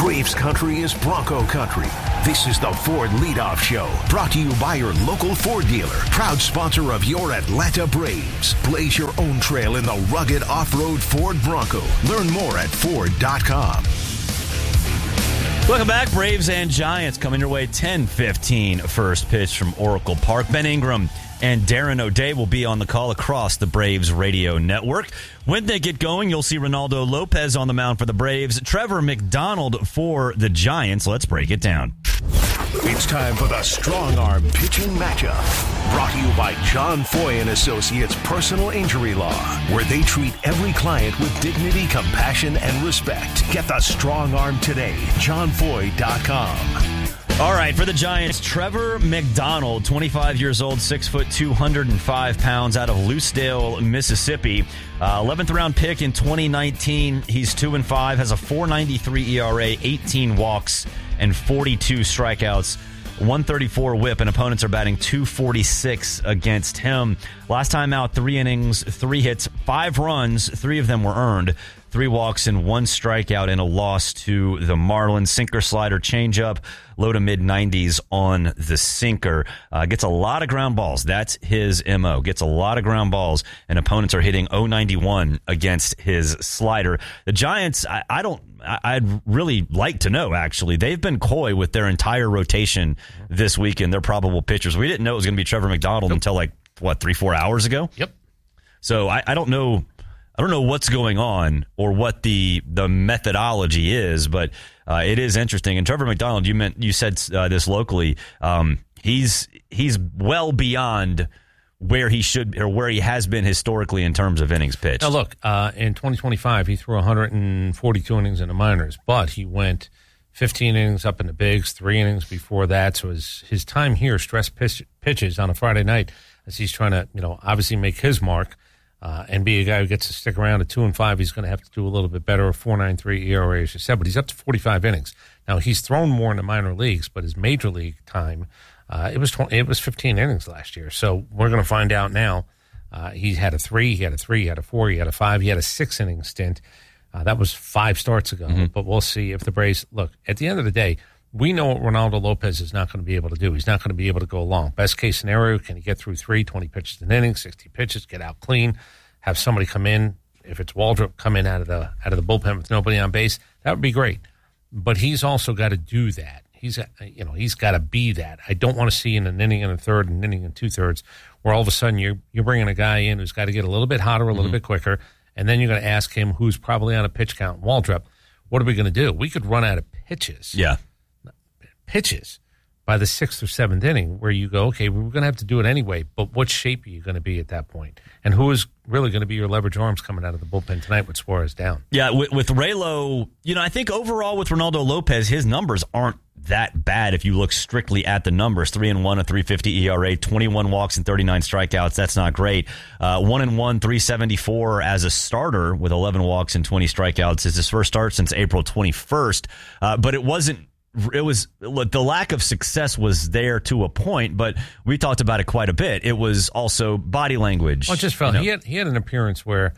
Braves country is Bronco country. This is the Ford Leadoff Show, brought to you by your local Ford dealer, proud sponsor of your Atlanta Braves. Blaze your own trail in the rugged off-road Ford Bronco. Learn more at Ford.com. Welcome back. Braves and Giants coming your way 10:15 first pitch from Oracle Park. Ben Ingram and Darren O'Day will be on the call across the Braves radio network. When they get going, you'll see Ronaldo Lopez on the mound for the Braves, Trevor McDonald for the Giants. Let's break it down. It's time for the Strong Arm Pitching Matchup. Brought to you by John Foy & Associates Personal Injury Law, where they treat every client with dignity, compassion, and respect. Get the Strong Arm today. JohnFoy.com. All right, for the Giants, Trevor McDonald, 25 years old, 6 foot, 205 pounds, out of Lucedale, Mississippi. 11th round pick in 2019. He's 2-5, has a 4.93 ERA, 18 walks, and 42 strikeouts. 134 whip, and opponents are batting 246 against him. Last time out, 3 innings, 3 hits, 5 runs, 3 of them were earned. 3 walks and 1 strikeout in a loss to the Marlins. Sinker, slider, changeup, low to mid-90s on the sinker. Gets a lot of ground balls. That's his MO. Gets a lot of ground balls, and opponents are hitting 0.91 against his slider. The Giants, I'd really like to know, actually. They've been coy with their entire rotation this weekend, their probable pitchers. We didn't know it was going to be Trevor McDonald until 3-4 hours ago? Yep. So I don't know. I don't know what's going on or what the methodology is, but it is interesting. And Trevor McDonald, you said this locally. He's well beyond where he should or where he has been historically in terms of innings pitched. Now look, in 2025 he threw 142 innings in the minors, but he went 15 innings up in the bigs, 3 innings before that. So his time here, stress pitches on a Friday night, as he's trying to obviously make his mark. And be a guy who gets to stick around at 2-5, he's going to have to do a little bit better. A 4.93 ERA, as you said, but he's up to 45 innings. Now he's thrown more in the minor leagues, but his major league time, it was 15 innings last year. So we're going to find out now. He had a 3, he had a 3, he had a 4, he had a 5, he had a 6-inning stint. That was 5 starts ago. Mm-hmm. But we'll see if the Braves look. At the end of the day, we know what Ronaldo Lopez is not going to be able to do. He's not going to be able to go long. Best case scenario, can he get through 20 pitches an inning, 60 pitches, get out clean, have somebody come in, if it's Waldrop, come in out of the bullpen with nobody on base? That would be great. But he's also got to do that. He's got to be that. I don't want to see in an inning and a third, an inning and 2/3, where all of a sudden you're bringing a guy in who's got to get a little bit hotter, a little bit quicker, and then you're going to ask him, who's probably on a pitch count, Waldrop, what are we going to do? We could run out of pitches. Yeah. Pitches by the 6th or 7th inning, where you go, okay, we're going to have to do it anyway, but what shape are you going to be at that point? And who is really going to be your leverage arms coming out of the bullpen tonight with Suarez down? Yeah, with Raylo, I think overall with Ronaldo Lopez, his numbers aren't that bad if you look strictly at the numbers. 3-1, a 3.50 ERA, 21 walks and 39 strikeouts. That's not great. 1-1, 3.74 as a starter with 11 walks and 20 strikeouts. It's his first start since April 21st. But it was the lack of success was there to a point, but we talked about it quite a bit. It was also body language. Well, it just felt he had an appearance where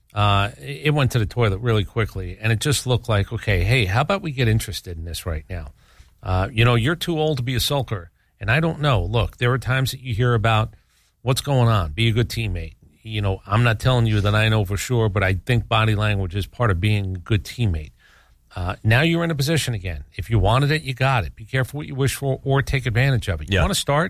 it went to the toilet really quickly, and it just looked like, okay, hey, how about we get interested in this right now? You're too old to be a sulker, and I don't know. Look, there are times that you hear about what's going on. Be a good teammate. I'm not telling you that I know for sure, but I think body language is part of being a good teammate. Now you're in a position again. If you wanted it, you got it. Be careful what you wish for or take advantage of it. You want to start?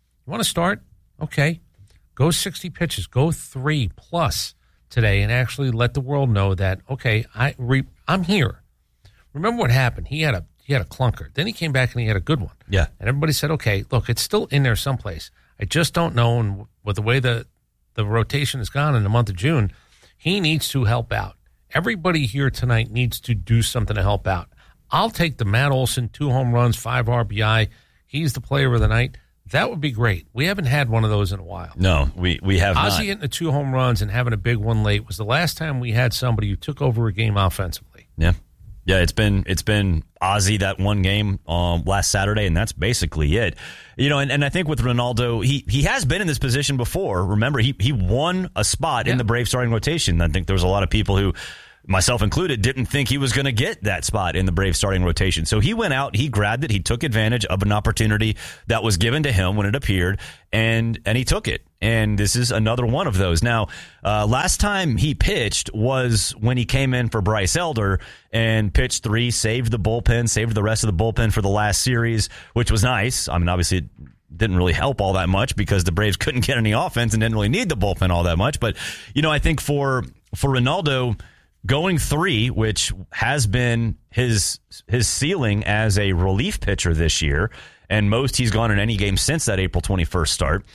Okay. Go 60 pitches. Go 3+ today and actually let the world know that, okay, I'm here. Remember what happened? He had a clunker. Then he came back and he had a good one. Yeah. And everybody said, okay, look, it's still in there someplace. I just don't know. And with the way the rotation has gone in the month of June, he needs to help out. Everybody here tonight needs to do something to help out. I'll take the Matt Olson, 2 home runs, 5 RBI. He's the player of the night. That would be great. We haven't had one of those in a while. No, we have not. Ozzie hitting the 2 home runs and having a big one late was the last time we had somebody who took over a game offensively. Yeah. Yeah, it's been Ozzie that one game last Saturday, and that's basically it. And I think with Ronaldo, he has been in this position before. Remember, he won a spot in the Braves starting rotation. I think there was a lot of people who myself included, didn't think he was going to get that spot in the Braves starting rotation. So he went out, he grabbed it, he took advantage of an opportunity that was given to him when it appeared, and he took it. And this is another one of those. Now, last time he pitched was when he came in for Bryce Elder and pitched 3, saved the bullpen, saved the rest of the bullpen for the last series, which was nice. I mean, obviously, it didn't really help all that much because the Braves couldn't get any offense and didn't really need the bullpen all that much. But, I think for Ronaldo, going 3, which has been his ceiling as a relief pitcher this year, and most he's gone in any game since that April 21st start,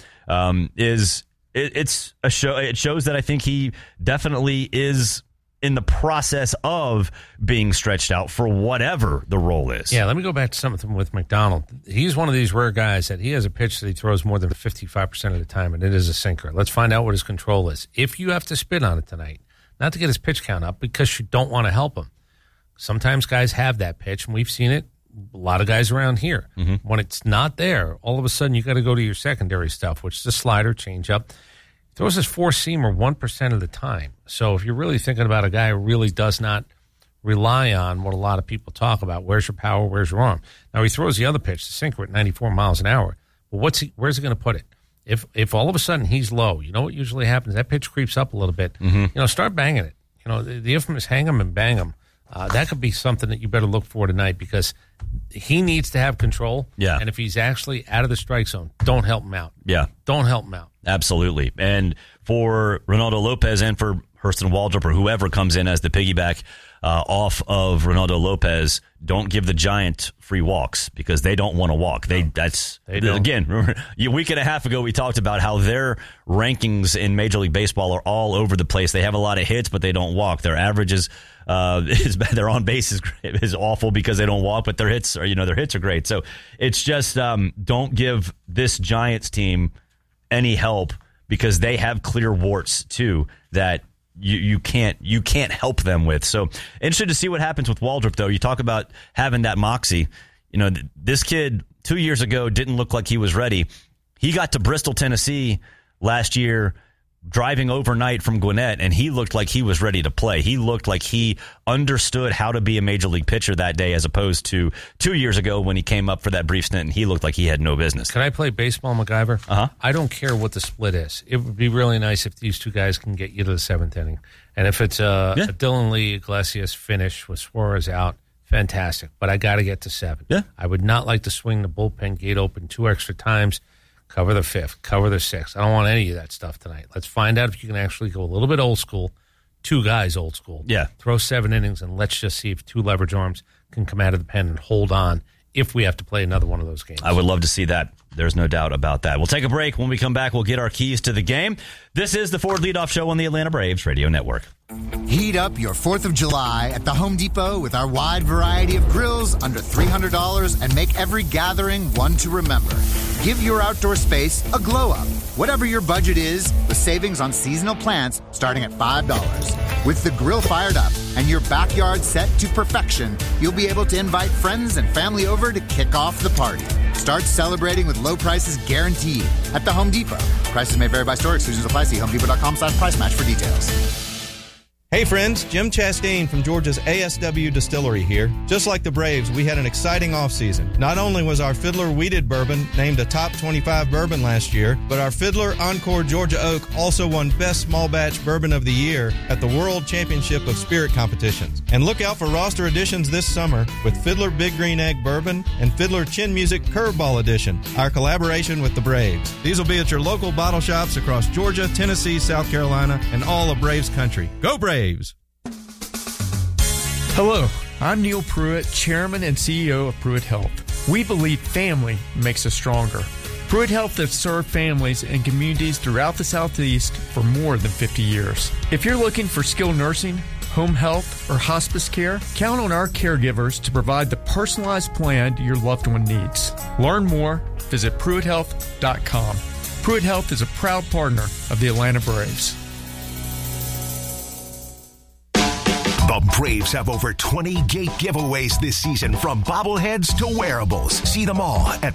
it's a show. It shows that I think he definitely is in the process of being stretched out for whatever the role is. Yeah, let me go back to something with McDonald. He's one of these rare guys that he has a pitch that he throws more than 55% of the time, and it is a sinker. Let's find out what his control is. If you have to spit on it tonight, not to get his pitch count up, because you don't want to help him. Sometimes guys have that pitch, and we've seen it. A lot of guys around here. Mm-hmm. When it's not there, all of a sudden you got to go to your secondary stuff, which is a slider, changeup. He throws his 4-seamer 1% of the time. So if you're really thinking about a guy who really does not rely on what a lot of people talk about, where's your power, where's your arm? Now he throws the other pitch, the sinker, at 94 miles an hour. Well, where's he going to put it? If all of a sudden he's low, you know what usually happens? That pitch creeps up a little bit. Mm-hmm. Start banging it. The infamous hang 'em and bang 'em. That could be something that you better look for tonight because he needs to have control. Yeah. And if he's actually out of the strike zone, don't help him out. Yeah. Don't help him out. Absolutely. And for Ronaldo Lopez and for Hurston Waldrop or whoever comes in as the piggyback off of Ronaldo Lopez, don't give the Giant free walks because they don't want to walk. Again, remember, a week and a half ago we talked about how their rankings in Major League Baseball are all over the place. They have a lot of hits, but they don't walk. Their averages is bad. Their on base is awful because they don't walk, but their hits are great. So it's just don't give this Giants team any help because they have clear warts too that you can't help them with. So interested to see what happens with Waldrop, though. You talk about having that moxie. This kid 2 years ago didn't look like he was ready. He got to Bristol, Tennessee last year, driving overnight from Gwinnett, and he looked like he was ready to play. He looked like he understood how to be a major league pitcher that day as opposed to 2 years ago when he came up for that brief stint and he looked like he had no business. Can I play baseball, MacGyver? Uh-huh. I don't care what the split is. It would be really nice if these two guys can get you to the 7th inning. And if it's a Dylan Lee Iglesias finish with Suarez out, fantastic. But I got to get to 7. Yeah. I would not like to swing the bullpen gate open 2 extra times. Cover the 5th, cover the 6th. I don't want any of that stuff tonight. Let's find out if you can actually go a little bit old school. 2 guys old school. Yeah. Throw 7 innings, and let's just see if 2 leverage arms can come out of the pen and hold on if we have to play another one of those games. I would love to see that. There's no doubt about that. We'll take a break. When we come back, we'll get our keys to the game. This is the Ford Leadoff Show on the Atlanta Braves Radio Network. Heat up your 4th of July at the Home Depot with our wide variety of grills under $300 and make every gathering one to remember. Give your outdoor space a glow up. Whatever your budget is, with savings on seasonal plants starting at $5. With the grill fired up and your backyard set to perfection, you'll be able to invite friends and family over to kick off the party. Start celebrating with low prices guaranteed at the Home Depot. Prices may vary by store. Exclusions apply. See HomeDepot.com/price match for details. Hey friends, Jim Chastain from Georgia's ASW Distillery here. Just like the Braves, we had an exciting offseason. Not only was our Fiddler Wheated Bourbon named a top 25 bourbon last year, but our Fiddler Encore Georgia Oak also won Best Small Batch Bourbon of the Year at the World Championship of Spirit Competitions. And look out for roster additions this summer with Fiddler Big Green Egg Bourbon and Fiddler Chin Music Curveball Edition, our collaboration with the Braves. These will be at your local bottle shops across Georgia, Tennessee, South Carolina, and all of Braves country. Go Braves! Hello, I'm Neil Pruitt, Chairman and CEO of Pruitt Health. We believe family makes us stronger. Pruitt Health has served families and communities throughout the Southeast for more than 50 years. If you're looking for skilled nursing, home health, or hospice care, count on our caregivers to provide the personalized plan your loved one needs. Learn more, visit PruittHealth.com. Pruitt Health is a proud partner of the Atlanta Braves. The Braves have over 20 gate giveaways this season, from bobbleheads to wearables. See them all at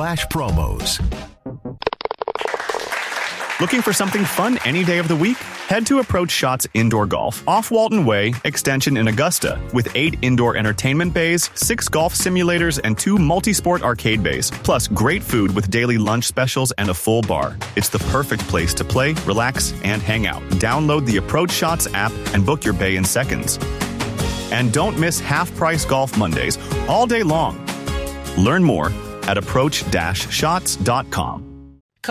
Braves.com/promos. Looking for something fun any day of the week? head to Approach Shots Indoor Golf off Walton Way, Extension in Augusta, with 8 indoor entertainment bays, 6 golf simulators, and 2 multi-sport arcade bays, plus great food with daily lunch specials and a full bar. It's the perfect place to play, relax, and hang out. Download the Approach Shots app and book your bay in seconds. And don't miss half-price Golf Mondays all day long. Learn more at approach-shots.com.